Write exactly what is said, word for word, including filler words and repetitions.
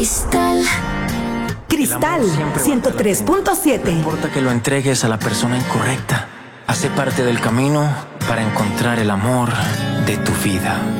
Cristal. Cristal ciento tres punto siete. No importa que lo entregues a la persona incorrecta. Hace parte del camino para encontrar el amor de tu vida.